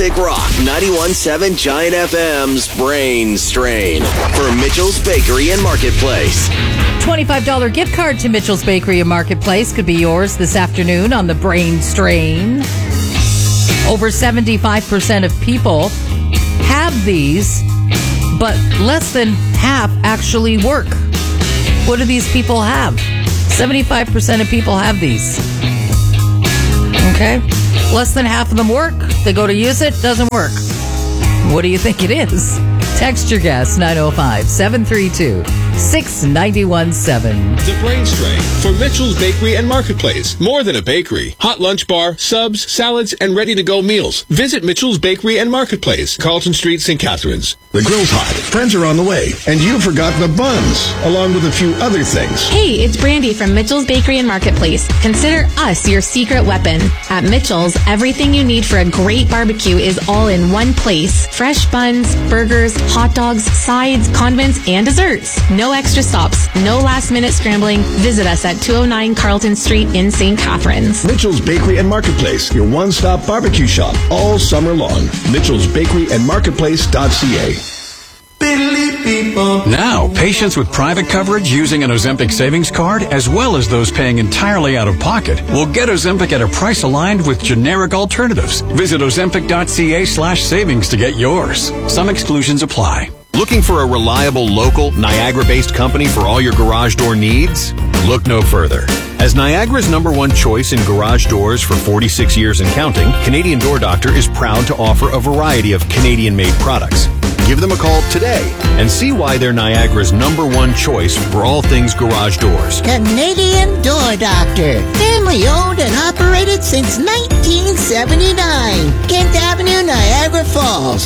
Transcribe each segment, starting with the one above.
Classic Rock 91.7 Giant FM's Brain Strain for Mitchell's Bakery and Marketplace. $25 gift card to Mitchell's Bakery and Marketplace could be yours this afternoon on the Brain Strain. Over 75% of people have these, but less than half actually work. What do these people have? 75% of people have these. Okay? Less than half of them work. They go to use it, doesn't work. What do you think it is? Text your guess, 905-732-6917. The Brain Strain for Mitchell's Bakery and Marketplace. More than a bakery. Hot lunch bar, subs, salads, and ready-to-go meals. Visit Mitchell's Bakery and Marketplace, Carlton Street, St. Catharines. The grill's hot, friends are on the way, and you've forgotten the buns, along with a few other things. Hey, it's Brandy from Mitchell's Bakery and Marketplace. Consider us your secret weapon. At Mitchell's, everything you need for a great barbecue is all in one place. Fresh buns, burgers, hot dogs, sides, condiments, and desserts. No extra stops, no last-minute scrambling. Visit us at 209 Carlton Street in St. Catharines. Mitchell's Bakery and Marketplace, your one-stop barbecue shop all summer long. Mitchell's Bakery and Marketplace.ca. Now, patients with private coverage using an Ozempic savings card, as well as those paying entirely out of pocket, will get Ozempic at a price aligned with generic alternatives. Visit Ozempic.ca/savings to get yours. Some exclusions apply. Looking for a reliable, local, Niagara-based company for all your garage door needs? Look no further. As Niagara's #1 choice in garage doors for 46 years and counting, Canadian Door Doctor is proud to offer a variety of Canadian-made products. Give them a call today and see why they're Niagara's #1 choice for all things garage doors. Canadian Door Doctor. Family owned and operated since 1979. Kent Avenue, Niagara Falls.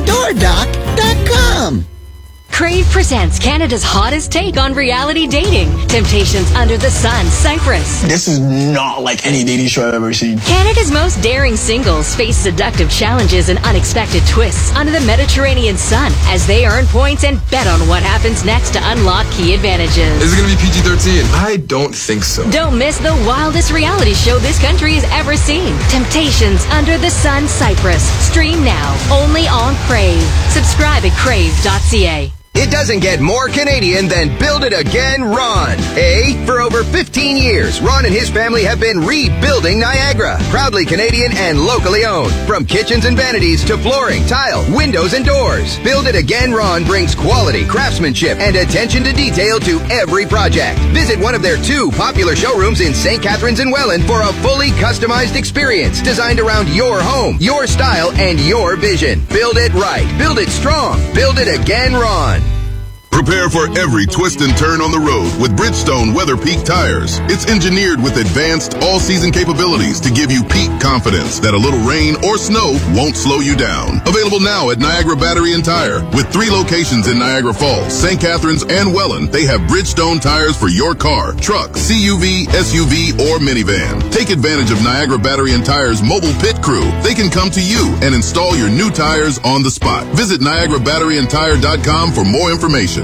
CanDoorDoc.com. Crave presents Canada's hottest take on reality dating. Temptations Under the Sun, Cyprus. This is not like any dating show I've ever seen. Canada's most daring singles face seductive challenges and unexpected twists under the Mediterranean sun as they earn points and bet on what happens next to unlock key advantages. Is it going to be PG-13? I don't think so. Don't miss the wildest reality show this country has ever seen. Temptations Under the Sun, Cyprus. Stream now, only on Crave. Subscribe at crave.ca. It doesn't get more Canadian than Build It Again Ron. For over 15 years, Ron and his family have been rebuilding Niagara. Proudly Canadian and locally owned. From kitchens and vanities to flooring, tile, windows, and doors. Build It Again Ron brings quality, craftsmanship, and attention to detail to every project. Visit one of their 2 popular showrooms in St. Catharines and Welland for a fully customized experience designed around your home, your style, and your vision. Build it right. Build it strong. Build It Again Ron. Prepare for every twist and turn on the road with Bridgestone Weather Peak tires. It's engineered with advanced all-season capabilities to give you peak confidence that a little rain or snow won't slow you down. Available now at Niagara Battery and Tire. With 3 locations in Niagara Falls, St. Catharines, and Welland, they have Bridgestone tires for your car, truck, CUV, SUV, or minivan. Take advantage of Niagara Battery and Tire's mobile pit crew. They can come to you and install your new tires on the spot. Visit NiagaraBatteryandTire.com for more information.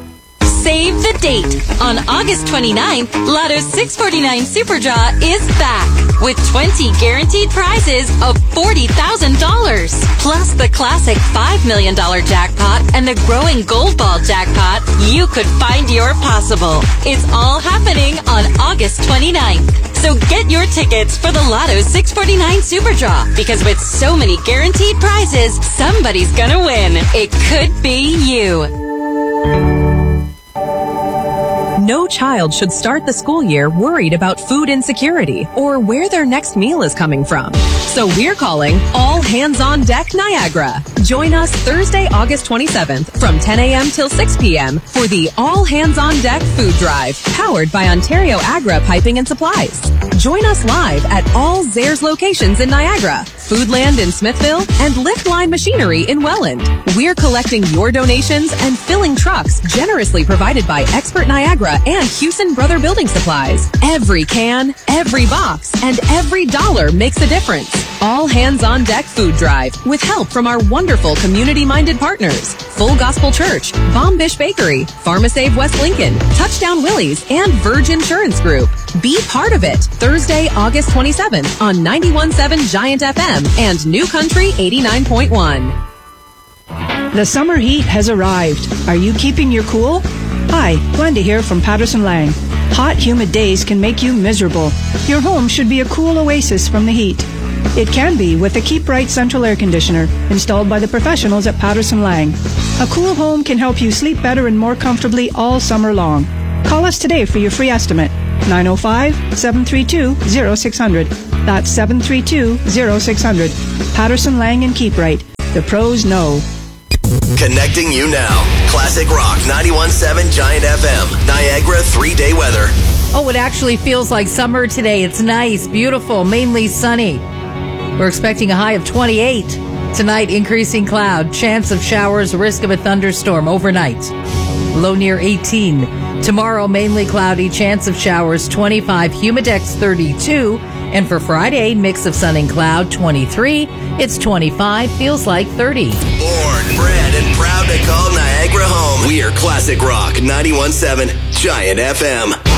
Save the date. On August 29th, Lotto's 649 Super Draw is back with 20 guaranteed prizes of $40,000. Plus the classic $5 million jackpot and the growing Gold Ball jackpot. You could find your possible. It's all happening on August 29th. So get your tickets for the Lotto 649 Super Draw, because with so many guaranteed prizes, somebody's gonna win. It could be you. No child should start the school year worried about food insecurity or where their next meal is coming from. So we're calling All Hands on Deck Niagara. Join us Thursday, August 27th from 10 a.m. till 6 p.m. for the All Hands on Deck Food Drive, powered by Ontario Agra Piping and Supplies. Join us live at all Zehrs locations in Niagara, Foodland in Smithville, and Liftline Machinery in Welland. We're collecting your donations and filling trucks generously provided by Expert Niagara and Hewson Brother Building Supplies. Every can, every box, and every dollar makes a difference. All Hands on Deck Food Drive with help from our wonderful community-minded partners. Full Gospel Church, Bombish Bakery, PharmaSave West Lincoln, Touchdown Willie's, and Verge Insurance Group. Be part of it. Thursday, August 27th on 91.7 Giant FM and New Country 89.1. The summer heat has arrived. Are you keeping your cool? Hi, Glenda here from Patterson Lang. Hot, humid days can make you miserable. Your home should be a cool oasis from the heat. It can be with the Keep Right Central Air Conditioner installed by the professionals at Patterson Lang. A cool home can help you sleep better and more comfortably all summer long. Call us today for your free estimate. 905-732-0600. That's 732-0600. Patterson Lang and Keep Right. The pros know. Connecting you now. Classic Rock 91.7 Giant FM. Niagara 3-day weather. Oh, it actually feels like summer today. It's nice, beautiful, mainly sunny. We're expecting a high of 28. Tonight, increasing cloud, chance of showers, risk of a thunderstorm overnight. Low near 18. Tomorrow, mainly cloudy, chance of showers 25, humidex 32. And for Friday, mix of sun and cloud 23. It's 25, feels like 30. Born, bred, and proud to call Niagara home. We are Classic Rock 91.7 Giant FM.